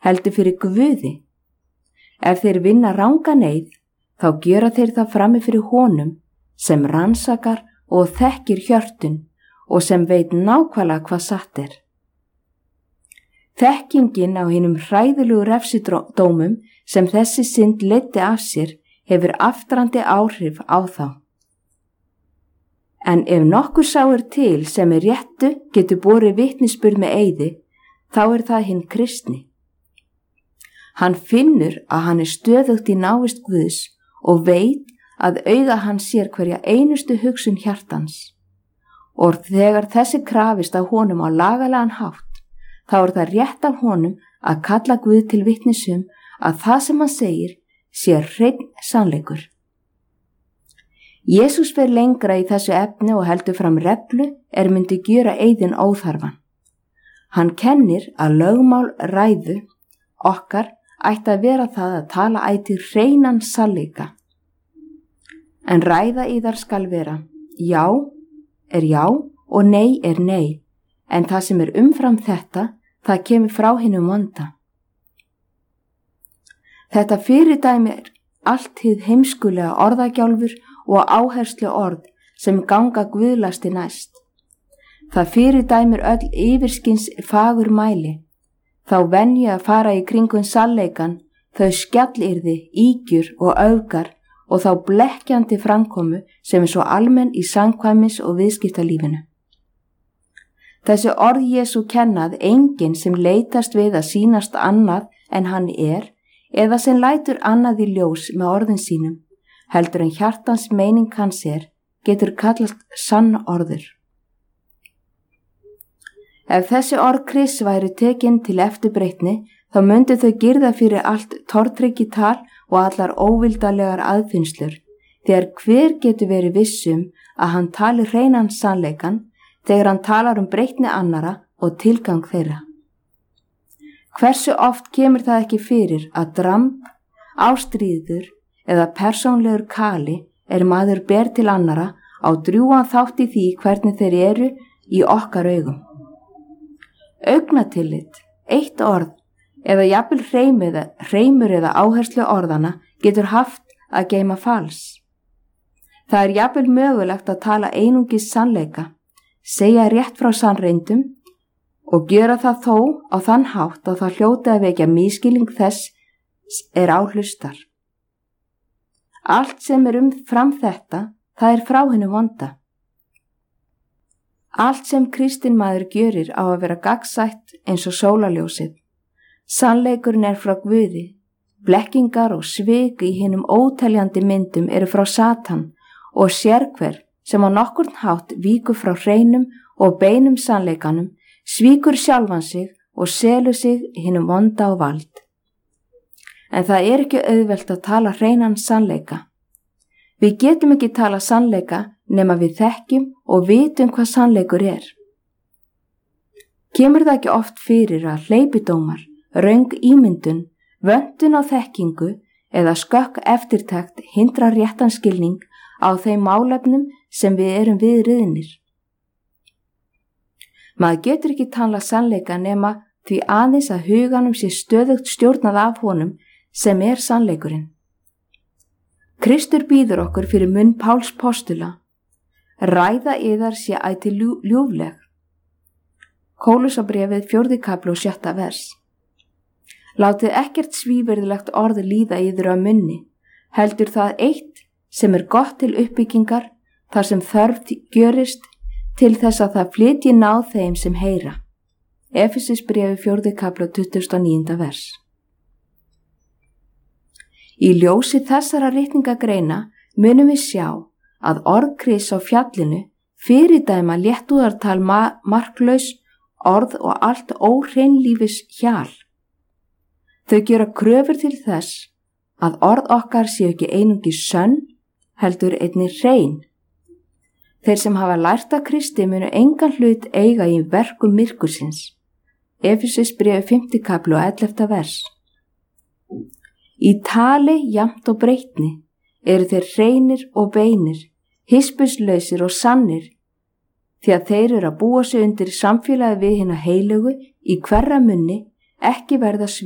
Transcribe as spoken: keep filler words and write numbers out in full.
heldur fyrir Guði. Ef þeir vinna ranga neyð, þá gjöra þeir það frammi fyrir honum sem rannsakar og þekkir hjörtun og sem veit nákvæmlega hvað satt er. Þekkingin á hinum hræðilegu refsidómum sem þessi synd leiddi af sér hefur aftrandi áhrif á þá. En ef nokkur sá er til sem er réttu getur borið vitnisburð með eiði, þá er það hinn kristni. Hann finnur að hann er stöðugt í návist Guðs og veit að auga hann sér hverja einustu hugsun hjartans. Og þegar þessi krafist á honum á lagalegan hátt, þá er það rétt af honum að kalla Guð til vitnisum að það sem hann segir sé hreinn sannleikur. Jesús fer lengra í þessu efni og heldur fram reglu er myndi gjöra eiðin óþarfan. Hann kennir að lögmál ræðu okkar ætti að vera það að tala ætti hreinan sannleika. En ræða yðar skal vera, já er já og nei er nei, en það sem er umfram þetta, það kemur frá hinum vonda. Þetta fyrirdæmi er allt hið heimskulega orðagjálfur og áherslu orð sem ganga guðlasti næst. Það fyrirdæmir öll yfirskins fagur mæli. Þá venja að fara í kringum sannleikan, þau skjallyrði, ígjur og öfgar og þá blekkjandi framkomu sem er svo almenn í samkvæmis og viðskiptalífinu. Þessi orð Jesú kennað enginn sem leitast við að sýnast annað en hann er eða sem lætur annað í ljós með orðin sínum, heldur en hjartans meining hans er, getur kallast sann orður. Ef þessi orð Krists væri tekin til eftirbreytni, þá myndi þau girða fyrir allt tortryggital og allar óvildalegar aðfinnslur, þegar hver getur verið vissum að hann tali hreinan sannleikan þegar hann talar um breytni annara og tilgang þeirra. Hversu oft kemur það ekki fyrir að dramb, ástríður eða persónlegur kali er maður ber til annara á drjúgan þátt í því hvernig þeir eru í okkar augum. Augnatillit, eitt orð eða jafnvel hreimur, hreimur eða áherslu orðana getur haft að geyma fals. Það er jafnvel mögulegt að tala einungis sannleika, segja rétt frá sannreindum og gjöra það þó á þann hátt að það hljóti að vekja misskilning þess er á hlustar. Allt sem er um fram þetta, það er frá hinu vonda. Allt sem kristinn maður gjörir á að vera gagnsætt eins og sólarljósið. Sannleikurinn er frá Guði, blekkingar og svik í hinum óteljandi myndum eru frá Satan og sérhver sem á nokkurn hátt víkur frá hreinum og beinum sannleikanum, svíkur sjálfan sig og selur sig hinum vonda og vald. En það er ekki auðvelt að tala hreinan sannleika. Við getum ekki tala sannleika nema við þekkjum og vitum hvað sannleikur er. Kemur það ekki oft fyrir að hleypidómar, röng ímyndun, vöntun á þekkingu eða skökk eftirtekt hindra réttan skilning á þeim málefnum sem við erum viðriðnir. Maður getur ekki tala sannleika nema því aðeins að huganum sé stöðugt stjórnað af honum sem er sannleikurinn. Kristur býður okkur fyrir munn Páls postula, ræða yðar sé ætíð ljú, ljúfleg. Kólussabréfið fjórði kafli og sjötta vers. Látið ekkert svívirðilegt orð líða yður á munni, heldur það eitt sem er gott til uppbyggingar, þar sem þörf gjörist til þess að það flytji náð þeim sem heyra. Efesisbréfið fjórði kafli og tuttugasta og níunda vers. Í ljósi þessara ritningagreina munum við sjá að orð Krists á fjallinu fyrirdæma léttúðartal ma- marklaus orð og allt óhreinlífis hjal. Þau gera kröfur til þess að orð okkar séu ekki einungis sönn, heldur einnig hrein. Þeir sem hafa lært af Kristi munu engan hlut eiga í verkum myrkursins. Efesisbréfið fimmti kafli og ellefta vers. Í tali jafnt og breytni eru þeir hreinir og beinir, hispurslausir og sannir, því að þeir eru að búa sig undir samfélagi við hina heilögu í hverra munni, ekki verða svik.